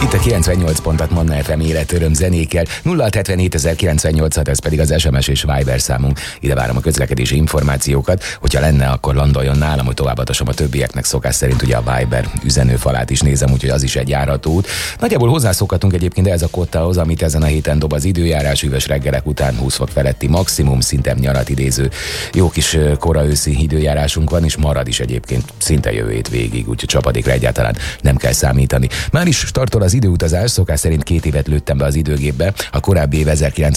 Itt a 98 pontat Manna FM életöröm zenékkel. 0677 ez pedig az SMS és Viber számunk. Ide várom a közlekedési információkat. Hogyha lenne, akkor landoljon nálam, hogy továbbadhassam a többieknek. Szokás szerint ugye a Viber üzenőfalát is nézem, úgyhogy az is egy járható út. Nagyjából hozzászokhatunk egyébként ez a kottához, amit ezen a héten dob az időjárás. Üvös reggelek után 20 fok feletti maximum, szinte nyarat idéző jó kis kora őszi időjárásunk van, és marad is egyébként szinte jövő hét végig, úgyhogy csapadékra egyáltalán nem kell számítani. Már is startol az időutazás, szokás szerint 2 évet lőttem be az időgépbe. A korábbi év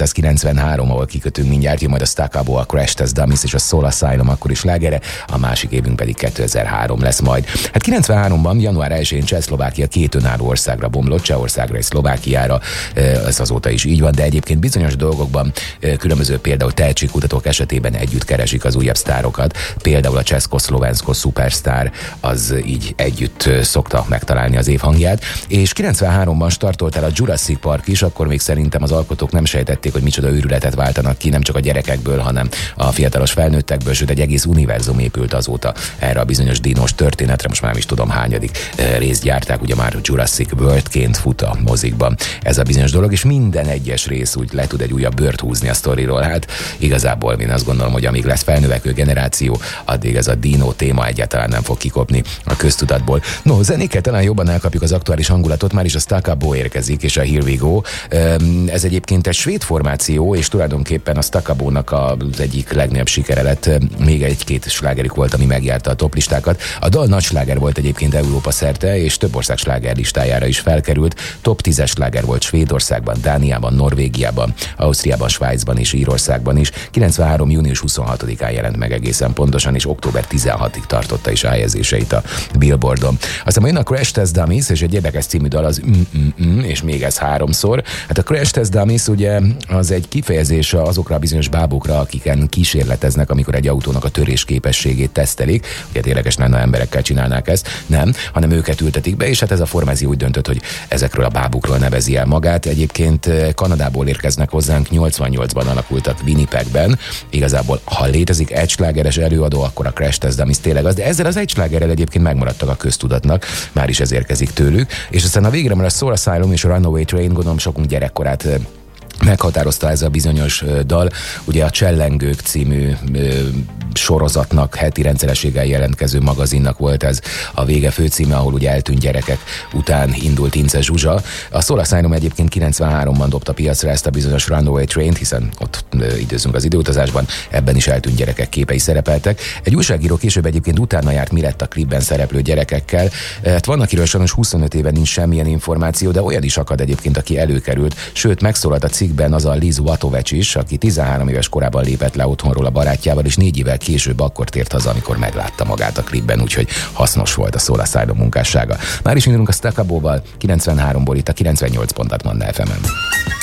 1993, ahol kikötünk mindjárt, jön majd a Stuck Up, a Crash Test Dummies és a Soul Asylum akkor is slágere, a másik évünk pedig 2003 lesz majd. Hát 93-ban, január 1-én Csehszlovákia 2 önálló országra bomlott, Csehországra és Szlovákiára, ez azóta is így van, de egyébként bizonyos dolgokban különböző, például tehetségkutatók esetében együtt keresik az újabb sztárokat, például a Česko-Szlovensko Superstar az így együtt szokta megtalálni az év hangját, és 93-ban startolt el a Jurassic Park is, akkor még szerintem az alkotók nem sejtették, hogy micsoda őrületet váltanak ki, nem csak a gyerekekből, hanem a fiatalos felnőttekből, sőt egy egész univerzum épült azóta erre a bizonyos dinos történetre, most már nem is tudom hányadik részt gyárták, ugye már Jurassic World-ként fut a mozikban ez a bizonyos dolog, és minden egyes rész úgy le tud egy újabb bőrt húzni a sztoriról. Hát igazából én azt gondolom, hogy amíg lesz felnövekvő generáció, addig ez a dino téma egyáltalán nem fog kikopni a köztudatból. No, zenékkel talán jobban elkapjuk az aktuális hangulatot, már is a Stuck Up érkezik, és a Here We Go. Ez egyébként egy svéd formáció, és tulajdonképpen a Stuck Up-nak az egyik legnagyobb sikere lett. Még egy-két slágerük volt, ami megjárta a toplistákat. A dal nagy sláger volt egyébként Európa szerte, és több ország slágerlistájára is felkerült. Top 10-es sláger volt Svédországban, Dániában, Norvégiában, Ausztriában, Svájcban és Írországban is. 93. június 26-án jelent meg egészen pontosan, és október 16-ig tartotta is a helyezéseit a Billboardon. Aztán majd jön a Crash Test Dummies, és egy érdekes című dal az és még ez 3-szor. Hát a Crash Test Dummies ugye az egy kifejezés azokra a bizonyos bábukra, akiken kísérleteznek, amikor egy autónak a törés képességét tesztelik. Ugye érdekes lenne, emberekkel csinálnák ezt, nem, hanem őket ültetik be, és hát ez a formáció úgy döntött, hogy ezekről a bábukról nevezi el magát. Egyébként Kanadából érkeznek hozzánk, 88-ban alakultak Winnipegben. Igazából, ha létezik egy slágeres előadó, akkor a Crash Test Dummies tényleg az, de ezzel az egy slágerrel egyébként megmaradtak a köztudatnak, már is ez érkezik tőlük, és aztán a végre már a Soul Asylum és a Runaway Train, gondolom sokunk gyerekkorát meghatározta ez a bizonyos dal. Ugye a Csellengők című sorozatnak, heti rendszerességgel jelentkező magazinnak volt ez a vége főcíme, ahol ugye eltűnt gyerekek után indult Ince Zsuzsa. A Soul Asylum egyébként 93-ban dobta piacra ezt a bizonyos Runaway Train-t, hiszen ott időzünk az időutazásban, ebben is eltűnt gyerekek képei szerepeltek. Egy újságíró később egyébként utána járt, mi lett a klipben szereplő gyerekekkel. Hát van, akiről sajnos 25 éve nincs semmilyen információ, de olyan is akad egyébként, aki előkerült, sőt megszólalt a cikkben az a Liz Watovics is, aki 13 éves korában lépett le otthonról a barátjával, és 4 évvel később akkor tért haza, amikor meglátta magát a klipben, úgyhogy hasznos volt a Soul Asylum munkássága. Már is indulunk a Stuck Up-val, 93-ból itt a 98 pontot Manna FM-en.